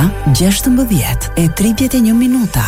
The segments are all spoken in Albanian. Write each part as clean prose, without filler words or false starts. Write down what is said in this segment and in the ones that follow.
ora 16:31 minuta.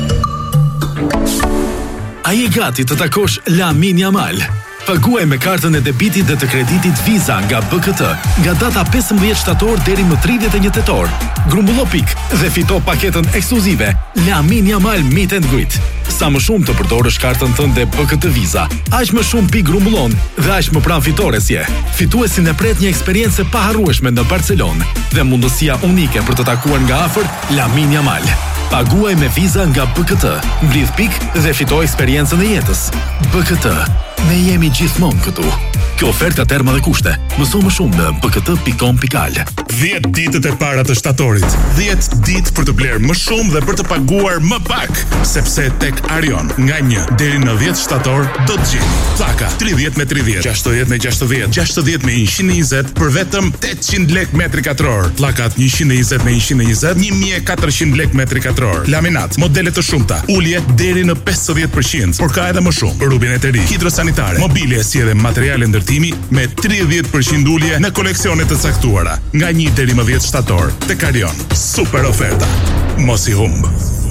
A je gati të takosh Lamin Yamal? Paguaj me kartën e debitit dhe të kreditit Visa nga BKT nga data 15 shtator deri më 31 tetor. Grumbullo pik dhe fito paketën ekskluzive Lamin Yamal Meet and Greet. Sa më shumë të përdorësh kartën tënde BKT Visa, aq më shumë pik grumbullon dhe aq më pranë fitores je. Fituesin e pret një eksperiencë pa harrueshme në Barcelonë dhe mundësia unike për të takuar nga afër Lamin Yamal. Paguaj me Visa nga BKT, mblidh pik dhe fito eksperiencën e jetës. BKT, ne jemi gjithmonë këtu. Kjo ofertë ka terma dhe kushte. Mëso më shumë në bkt.com.al. 10 ditët e para të shtatorit. 10 ditë për të blerë më shumë dhe për të paguar më pak, sepse tek Arion nga 1 deri në 10 shtator do të gjeni pllaka 30 me 30, 60 me 60, 60 me 120 për vetëm 800 lek metri katror. Pllakat 120 me 120, 1400 lek metri katror. Laminat, modele të shumta, ulje deri në 50%, por ka edhe më shumë. Rubinet e ri, hidrosanitare, mobilje si edhe materiale ndërtimi me 30% ulje në koleksionet të caktuara. Nga 1 deri më 10 shtator, tek Arion. Super oferta. Mos i humb.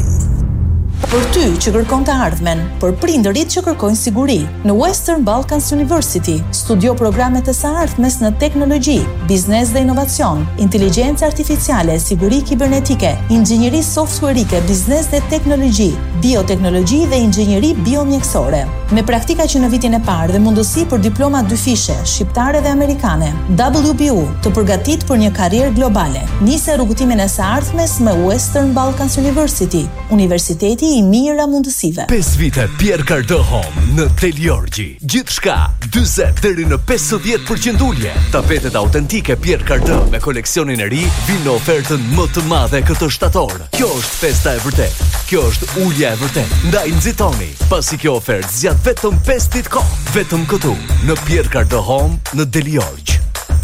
Për ty që kërkon të ardhmen, për prindërit që kërkojnë siguri, në Western Balkans University, studio programet e së ardhmes në teknologji, biznes dhe inovacion, inteligjencë artificiale, siguri kibernetike, inxhinjeri softwareike, biznes dhe teknologji, bioteknologji dhe inxhinjeri biomjekësore. Me praktika që në vitin e parë dhe mundësi për diploma dyfishe, shqiptare dhe amerikane, WBU të përgatit për një karrierë globale. Nise rrugëtimin e së ardhmes me Western Balkans University, Universiteti i mira mundësive. 5 vite Pierre Cardin Home në Del Giorgi. Gjithçka 40 deri në 50% ulje. Tapetet autentike Pierre Cardin me koleksionin e ri vinë në ofertën më të madhe këtë shtator. Kjo është festa e vërtet. Kjo është ulja e vërtet. Ndaj nxitoni, pasi kjo ofertë zgjat vetëm 5 ditë kohë. Vetëm këtu në Pierre Cardin Home në Del Giorgi.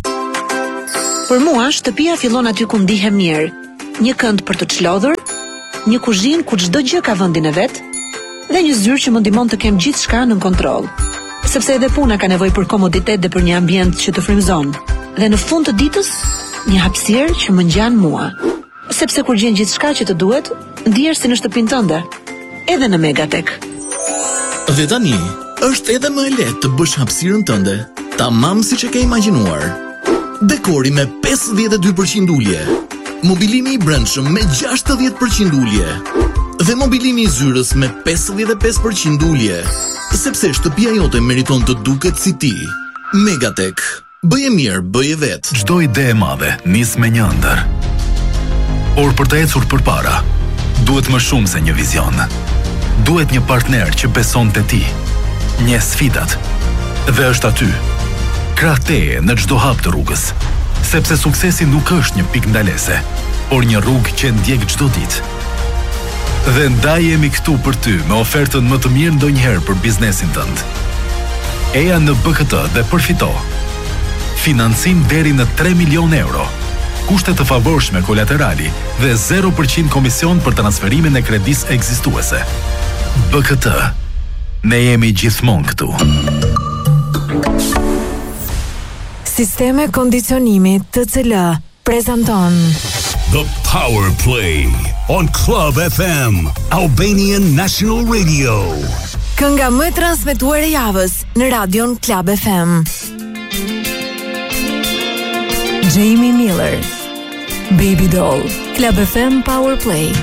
Për mua shtëpia fillon aty ku ndihem mirë. Një kënd për të çlodhur, një kuzhinë ku çdo gjë ka vendin e vet dhe një zyrë që më ndihmon të kem gjithçka në kontroll. Sepse edhe puna ka nevojë për komoditet dhe për një ambient që të frymëzon. Dhe në fund të ditës, një hapësirë që më ngjan mua. Sepse kur gjen gjithçka që të duhet, ndihesh si në shtëpinë tënde, edhe në Megatek. Dhe tani, është edhe më e lehtë të bësh hapësirën tënde, tamam siç e ke imagjinuar. Dekori me 52% ulje. Mobilimi i brendshëm me 60% ulje dhe mobilimi i zyrës me 55% ulje. Sepse shtëpia jote meriton të duket si ti. Megatek. Bëje mirë, bëje vet. Çdo ide e madhe nis me një ëndër. Por për të ecur përpara, duhet më shumë se një vizion. Duhet një partner që beson te ti. Një sfidat. Dhe është aty. Krah teje në çdo hap të rrugës. Sepse suksesi nuk është një pikë ndalese, por një rrugë që ndjek çdo ditë. Dhe ndaj jemi këtu për ty me ofertën më të mirë ndonjëherë për biznesin tënd. Eja në BKT dhe përfito. Financim deri në 3 milion euro. Kushte të favorshme kolaterali dhe 0% komision për transferimin e kredisë ekzistuese. BKT. Ne jemi gjithmonë këtu. Sisteme kondicionimi TCL prezanton The Power Play on Club FM, Albanian National Radio. Kënga më transmetuar e javës në radion Club FM. Jamie Miller, Baby Doll, Club FM Power Play.